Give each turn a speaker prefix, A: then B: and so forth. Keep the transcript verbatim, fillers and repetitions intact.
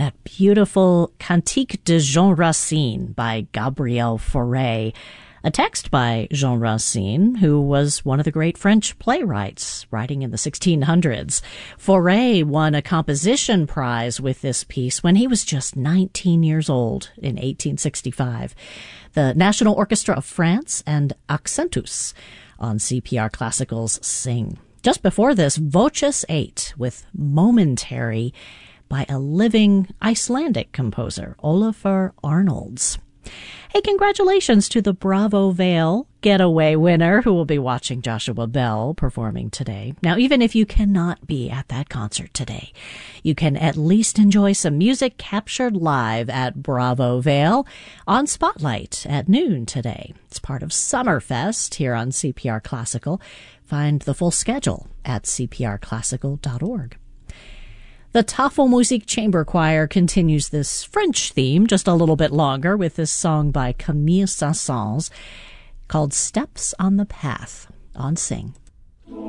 A: that beautiful Cantique de Jean Racine by Gabriel Fauré, a text by Jean Racine, who was one of the great French playwrights writing in the sixteen hundreds. Fauré won a composition prize with this piece when he was just nineteen years old in eighteen sixty-five. The National Orchestra of France and Accentus on C P R Classical's Sing. Just before this, Voces eight with Momentary by a living Icelandic composer, Olafur Arnalds. Hey, congratulations to the Bravo Vale Getaway winner who will be watching Joshua Bell performing today. Now, even if you cannot be at that concert today, you can at least enjoy some music captured live at Bravo Vale on Spotlight at noon today. It's part of Summerfest here on C P R Classical. Find the full schedule at c p r classical dot org. The Tafelmusik Chamber Choir continues this French theme just a little bit longer with this song by Camille Saint-Saëns called Steps on the Path on Sing.